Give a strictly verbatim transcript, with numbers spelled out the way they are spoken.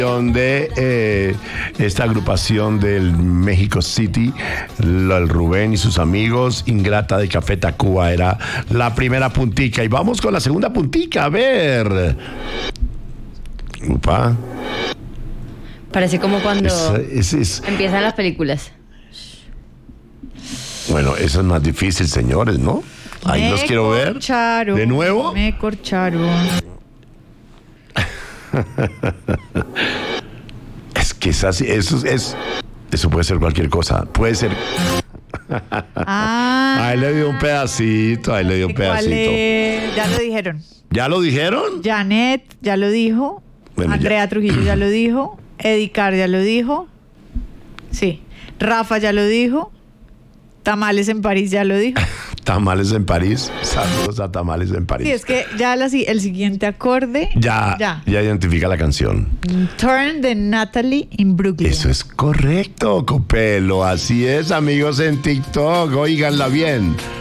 de eh, esta agrupación del México City, el Rubén y sus amigos. Ingrata de Café Tacuba era la primera puntica, y vamos con la segunda puntica. A ver, upa, parece como cuando es, es, es. empiezan las películas. Bueno, eso es más difícil, señores, ¿no? Ahí me los quiero ver corcharon, de nuevo. Me corcharon. Es que es así, eso es, eso puede ser cualquier cosa, puede ser. Ah, Ahí le dio un pedacito, ahí le dio un ¿cuál pedacito. es? Ya lo dijeron. ¿Ya lo dijeron? Janet ya lo dijo. Bueno, Andrea ya. Trujillo ya lo dijo. Edicar ya lo dijo. Sí. Rafa ya lo dijo. Tamales en París ya lo dijo. Tamales en París. Saludos a Tamales en París. Sí, es que ya la, el siguiente acorde. Ya, Ya. ya identifica la canción. Turn de Natalie in Brooklyn. Eso es correcto, Copelo. Así es, amigos en TikTok. Óiganla bien.